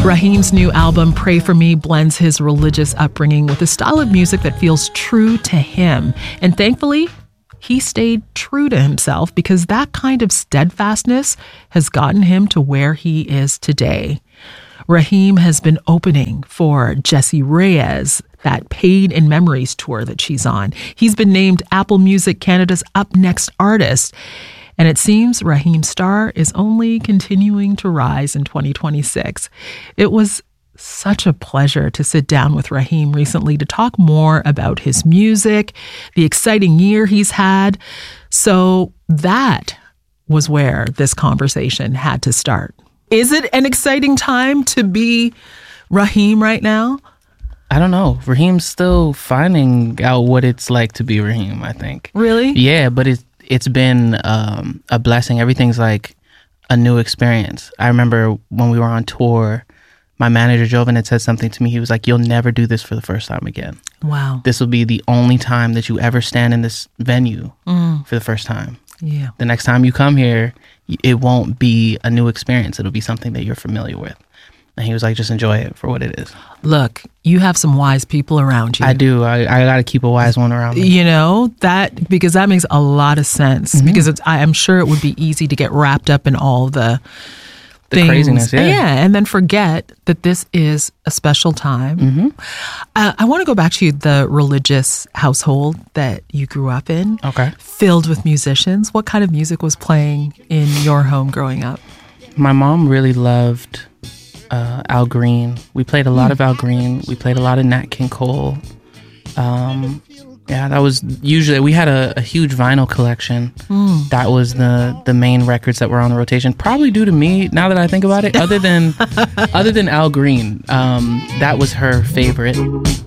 Raheem's new album, Pray For Me, blends his religious upbringing with a style of music that feels true to him. And thankfully, he stayed true to himself because that kind of steadfastness has gotten him to where he is today. Raheem has been opening for Jessie Reyez, that Pain and Memories tour that she's on. He's been named Apple Music Canada's Up Next Artist. And it seems Raheem's star is only continuing to rise in 2026. It was such a pleasure to sit down with Raheem recently to talk more about his music, the exciting year he's had. So that was where this conversation had to start. Is it an exciting time to be Raheem right now? I don't know. Raheem's still finding out what it's like to be Raheem, I think. Really? Yeah, but it's been a blessing. Everything's like a new experience. I remember when we were on tour, my manager, Jovan, had said something to me. He was like, you'll never do this for the first time again. Wow. This will be the only time that you ever stand in this venue for the first time. Yeah. The next time you come here, it won't be a new experience. It'll be something that you're familiar with. And he was like, just enjoy it for what it is. Look, you have some wise people around you. I do. I got to keep a wise one around me. You know, because that makes a lot of sense. Because I'm sure it would be easy to get wrapped up in all the things. Craziness, yeah. And then forget that this is a special time. I want to go back to the religious household that you grew up in. Okay. Filled with musicians. What kind of music was playing in your home growing up? My mom really loved Al Green. We played a lot of Al Green. We played a lot of Nat King Cole. That was usually, we had a huge vinyl collection. That was the main records that were on the rotation. Probably due to me, now that I think about it, other than Al Green. That was her favorite.